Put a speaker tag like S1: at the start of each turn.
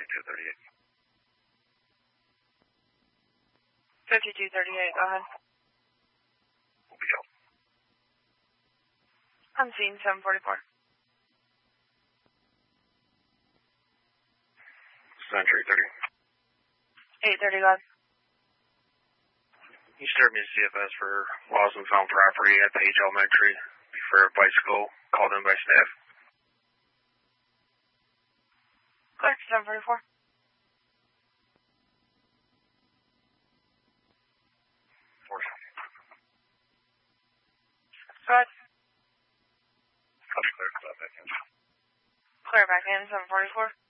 S1: 5238, go ahead.
S2: Will be out.
S1: I'm seeing 744.
S2: Century 30.
S1: 830, go ahead.
S2: You served me a CFS for lost and found property at Page Elementary for a bicycle called in by staff.
S1: Clear, 744. Go ahead.
S2: I'll be clear. Back in.
S1: Clear back in, 744.